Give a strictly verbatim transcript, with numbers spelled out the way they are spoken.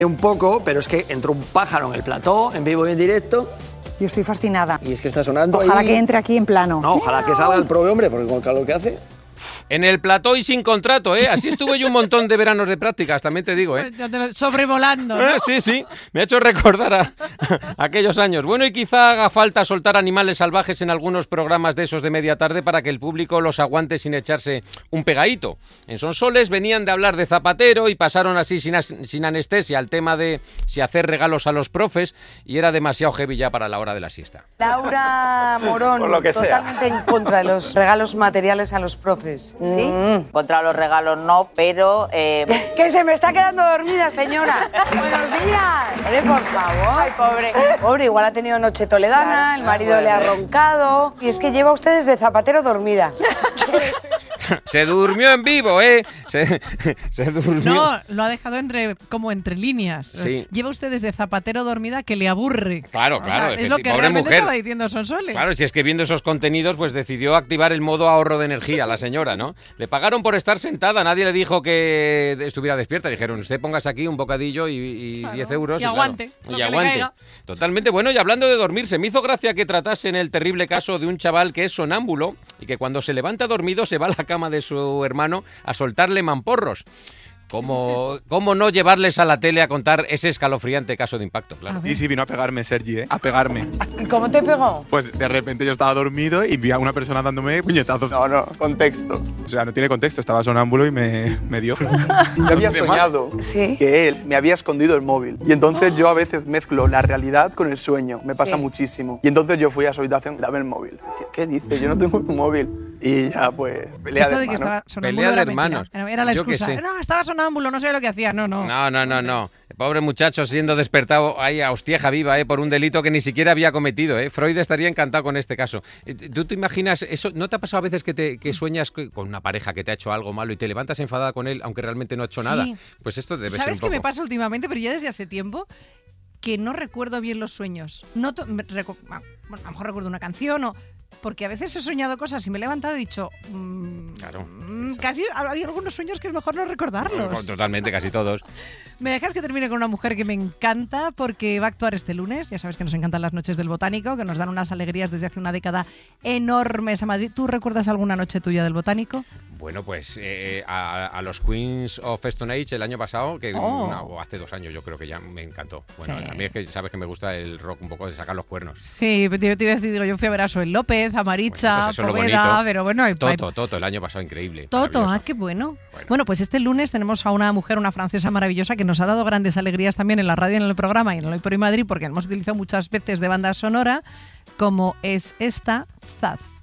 Un poco, pero es que entró un pájaro en el plató, en vivo y en directo. Yo estoy fascinada. Y es que está sonando. Ojalá ahí. que entre aquí en plano. No, ojalá que salga el pobre hombre, porque con el calor que hace. En el plató y sin contrato, ¿eh? Así estuve yo un montón de veranos de prácticas, también te digo, ¿eh? Sobrevolando, ¿no? Sí, sí, me ha hecho recordar a, a aquellos años. Bueno, y quizá haga falta soltar animales salvajes en algunos programas de esos de media tarde para que el público los aguante sin echarse un pegadito. En Sonsoles venían de hablar de Zapatero y pasaron así sin, as- sin anestesia al tema de si hacer regalos a los profes y era demasiado heavy ya para la hora de la siesta. Laura Morón, totalmente en contra de los regalos materiales a los profes. ¿Sí? Mm, contra los regalos no, pero... Eh... Que se me está quedando dormida, señora. Buenos días. Oye, por favor. Ay, pobre. Pobre, igual ha tenido noche toledana, el marido le ha roncado. Y es que lleva usted desde Zapatero dormida. Se durmió en vivo, ¿eh? Se, se durmió. No, lo ha dejado entre, como entre líneas. Sí. Lleva usted desde Zapatero dormida que le aburre. Claro, claro. O sea, es lo que pobre realmente mujer. estaba diciendo Sonsoles. Claro, si es que viendo esos contenidos, pues decidió activar el modo ahorro de energía, la señora, ¿no? Le pagaron por estar sentada, nadie le dijo que estuviera despierta. Dijeron, usted póngase aquí un bocadillo y, y Claro. diez euros. Y claro, aguante, lo Y que le aguante. caiga. Totalmente. Bueno, y hablando de dormir, se me hizo gracia que tratasen el terrible caso de un chaval que es sonámbulo y que cuando se levanta dormido se va a la cama de su hermano a soltarle mamporros. ¿Cómo, ¿Cómo no llevarles a la tele a contar ese escalofriante caso de impacto? Claro. Sí, sí, vino a pegarme Sergi, ¿eh? A pegarme. ¿Y cómo te pegó? Pues de repente yo estaba dormido y vi a una persona dándome puñetazos. No, no, contexto. O sea, no tiene contexto, estaba sonámbulo y me, me dio. Yo había soñado ¿Sí? que él me había escondido el móvil. Y entonces yo a veces mezclo la realidad con el sueño. Me pasa Sí. muchísimo. Y entonces yo fui a su habitación, dame el móvil. ¿Qué, qué dices? Yo no tengo tu móvil. Y ya, pues, pelea Esto de de que hermanos. estaba sonámbulo Pelea de era mentira. hermanos. Era- Era la Yo qué excusa. sé. No, estaba sonámbulo, no sabía lo que hacía. No, no. No, no, no, no. El pobre muchacho siendo despertado ahí a hostieja viva, ¿eh? Por un delito que ni siquiera había cometido, ¿eh? Freud estaría encantado con este caso. Eh, ¿Tú te imaginas eso? ¿No te ha pasado a veces que, te, que sueñas que- con una pareja que te ha hecho algo malo y te levantas enfadada con él, aunque realmente no ha hecho Sí. nada? Pues esto debe ser un ¿Sabes qué poco... me pasa últimamente? Pero ya desde hace tiempo que no recuerdo bien los sueños. No to- me recu- ah, bueno, a lo mejor recuerdo una canción o... Porque a veces he soñado cosas y me he levantado y he dicho... mm, Claro, mm, eso. casi hay algunos sueños que es mejor no recordarlos. Totalmente, casi todos. Me dejas que termine con una mujer que me encanta porque va a actuar este lunes. Ya sabes que nos encantan las noches del Botánico, que nos dan unas alegrías desde hace una década enormes a Madrid. ¿Tú recuerdas alguna noche tuya del Botánico? Bueno, pues eh, a, a los Queens of Stone Age el año pasado, que Oh. una- o hace dos años yo creo que ya me encantó. Bueno, Sí. a mí es que sabes que me gusta el rock un poco de sacar los cuernos. Sí, te, te iba a decir, digo, yo fui a ver a Soel López, a Maritza, Bueno, pues eso es lo Poveda, bonito. pero bueno... hay- hay- Toto, Toto, el año pasado increíble. Toto, maravilloso. ah, qué bueno. Bueno. bueno. pues este lunes tenemos a una mujer, una francesa maravillosa, que nos ha dado grandes alegrías también en la radio, en el programa y en el Hoy por Hoy Madrid, porque hemos utilizado muchas veces de banda sonora, como es esta, Zaz.